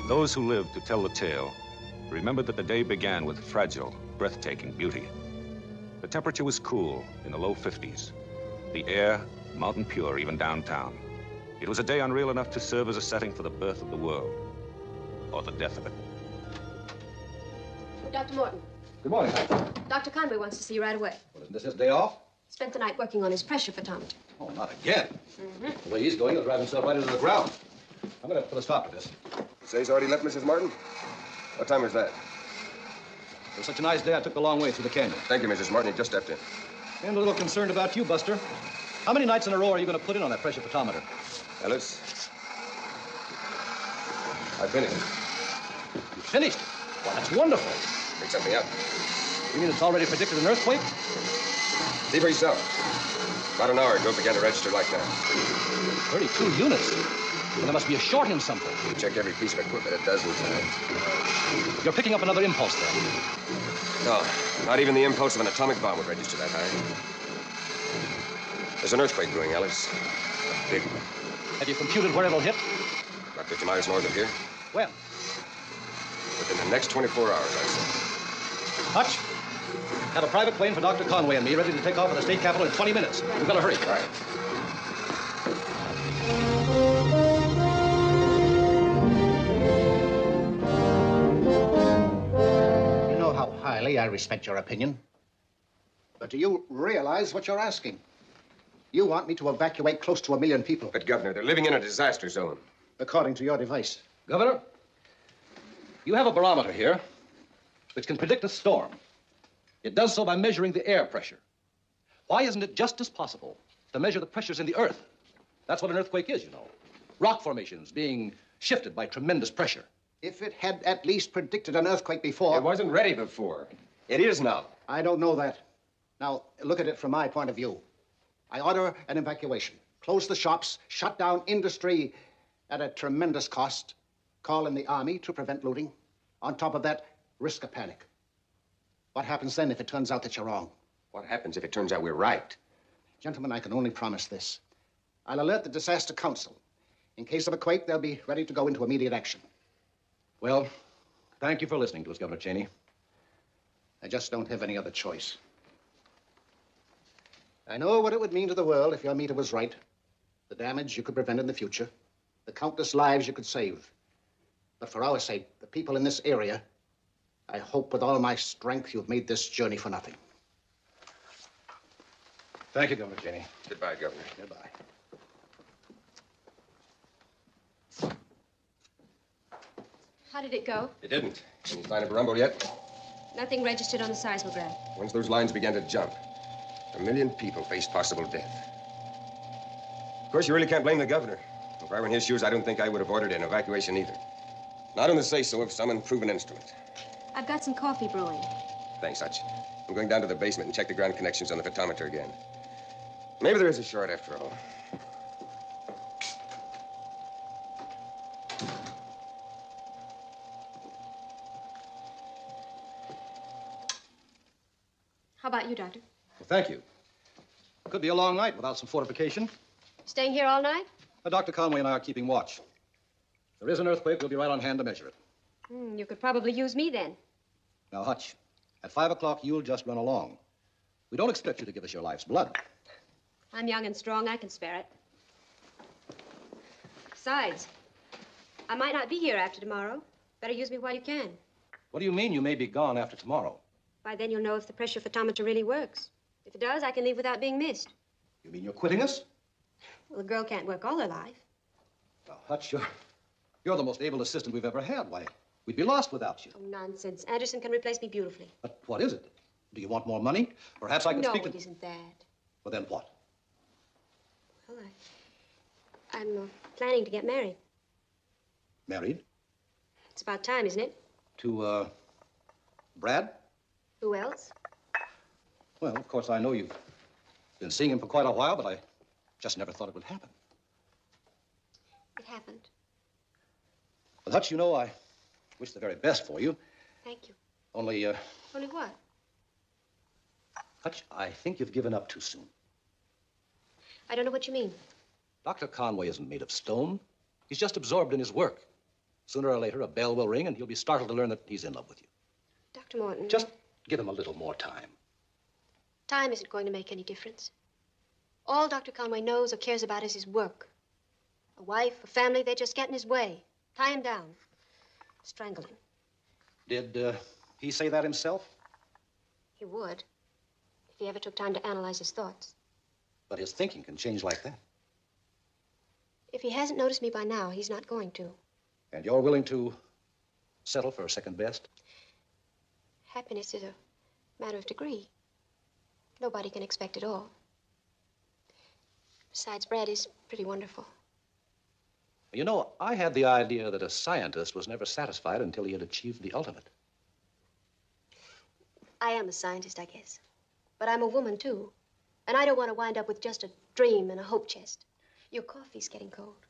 Those who lived to tell the tale remembered that the day began with fragile, breathtaking beauty. The temperature was cool, in the low 50s. The air, mountain pure, even downtown. It was a day unreal enough to serve as a setting for the birth of the world, or the death of it. Dr. Morton. Good morning. Dr. Conway wants to see you right away. Well, isn't this his day off? Spent the night working on his pressure photometer. Oh, not again. The way he's going, he'll drive himself right into the ground. I'm going to put a stop to this. Say he's already left, Mrs. Martin? What time was that? It was such a nice day, I took the long way through the canyon. Thank you, Mrs. Martin. He just stepped in. And a little concerned about you, Buster. How many nights in a row are you going to put in on that pressure photometer? Ellis, I finished. You finished? Well, that's wonderful. Pick something up. You mean it's already predicted an earthquake? See for yourself. About an hour ago, it began to register like that. 32 units. Well, there must be a short in something. You check every piece of equipment a dozen times. You're picking up another impulse there. No, not even the impulse of an atomic bomb would register that high. There's an earthquake brewing, Ellis. A big one. Have you computed where it'll hit? About 50 miles north of here. When? Within the next 24 hours, I say. Hutch, have a private plane for Dr. Conway and me ready to take off for the state capitol in 20 minutes. We've got to hurry. Right. You know how highly I respect your opinion. But do you realize what you're asking? You want me to evacuate close to 1 million people. But, Governor, they're living in a disaster zone. According to your device. Governor, you have a barometer here which can predict a storm. It does so by measuring the air pressure. Why isn't it just as possible to measure the pressures in the earth? That's what an earthquake is, you know. Rock formations being shifted by tremendous pressure. If it had at least predicted an earthquake before... It wasn't ready before. It is now. I don't know that. Now, look at it from my point of view. I order an evacuation. Close the shops, shut down industry at a tremendous cost. Call in the army to prevent looting. On top of that, risk a panic. What happens then if it turns out that you're wrong? What happens if it turns out we're right? Gentlemen, I can only promise this. I'll alert the Disaster Council. In case of a quake, they'll be ready to go into immediate action. Well, thank you for listening to us, Governor Cheney. I just don't have any other choice. I know what it would mean to the world if your meter was right. The damage you could prevent in the future. The countless lives you could save. But for our sake, the people in this area, I hope with all my strength you've made this journey for nothing. Thank you, Governor Cheney. Goodbye, Governor. Goodbye. How did it go? It didn't. Any sign of a rumble yet? Nothing registered on the seismograph. Once those lines began to jump, 1 million people faced possible death. Of course, you really can't blame the governor. If I were in his shoes, I don't think I would have ordered an evacuation either. Not on the say-so of some unproven instrument. I've got some coffee brewing. Thanks, Hutch. I'm going down to the basement and check the ground connections on the photometer again. Maybe there is a short after all. How about you, Doctor? Well, thank you. Could be a long night without some fortification. Staying here all night? Dr. Conway and I are keeping watch. If there is an earthquake, we'll be right on hand to measure it. You could probably use me then. Now, Hutch, at 5 o'clock, you'll just run along. We don't expect you to give us your life's blood. I'm young and strong. I can spare it. Besides, I might not be here after tomorrow. Better use me while you can. What do you mean you may be gone after tomorrow? By then you'll know if the pressure photometer really works. If it does, I can leave without being missed. You mean you're quitting us? Well, a girl can't work all her life. Now, Hutch, you're the most able assistant we've ever had. Why, we'd be lost without you. Oh, nonsense. Anderson can replace me beautifully. But what is it? Do you want more money? Perhaps I can speak to... No, it isn't that. Well, then what? Well, I'm planning to get married. Married? It's about time, isn't it? To, Brad? Who else? Well, of course, I know you've been seeing him for quite a while, but I just never thought it would happen. It happened. Well, Hutch, you know, I wish the very best for you. Thank you. Only, Only what? Hutch, I think you've given up too soon. I don't know what you mean. Dr. Conway isn't made of stone. He's just absorbed in his work. Sooner or later, a bell will ring, and he'll be startled to learn that he's in love with you. Dr. Morton. Just give him a little more time. Time isn't going to make any difference. All Dr. Conway knows or cares about is his work. A wife, a family, they just get in his way. Tie him down. Strangle him. Did he say that himself? He would, if he ever took time to analyze his thoughts. But his thinking can change like that. If he hasn't noticed me by now, he's not going to. And you're willing to settle for second best? Happiness is a matter of degree. Nobody can expect it all. Besides, Brad is pretty wonderful. You know, I had the idea that a scientist was never satisfied until he had achieved the ultimate. I am a scientist, I guess. But I'm a woman, too. And I don't want to wind up with just a dream and a hope chest. Your coffee's getting cold.